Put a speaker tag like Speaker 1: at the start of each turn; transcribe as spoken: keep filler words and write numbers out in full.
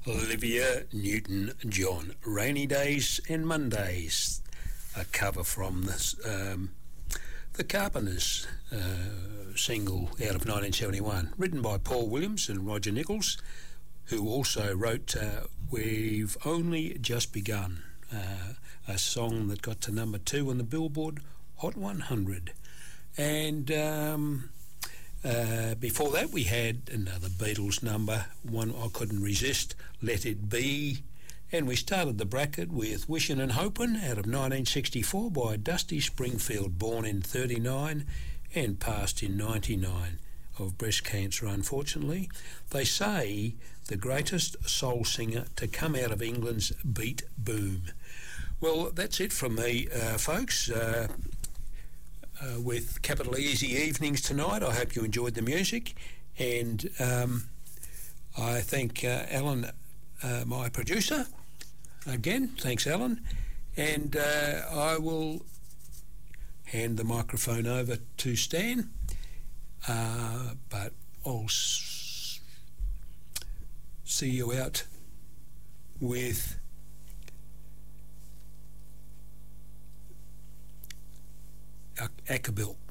Speaker 1: Olivia Newton-John, Rainy Days and Mondays, a cover from this, um, the Carpenters uh, single out of nineteen seventy-one, written by Paul Williams and Roger Nichols, who also wrote uh, We've Only Just Begun, uh, a song that got to number two on the Billboard Hot one hundred. And um, uh, before that we had another Beatles number, one I couldn't resist, Let It Be. And we started the bracket with Wishin' and Hopin' out of nineteen sixty-four by Dusty Springfield, born in thirty-nine and passed in ninety-nine of breast cancer, unfortunately. They say the greatest soul singer to come out of England's beat boom. Well, that's it from me, uh, folks. Uh, Uh, with Capital Easy Evenings tonight. I hope you enjoyed the music, and um, I thank uh, Alan, uh, my producer, again. Thanks, Alan, and uh, I will hand the microphone over to Stan, uh, but I'll s- see you out with Ackabill.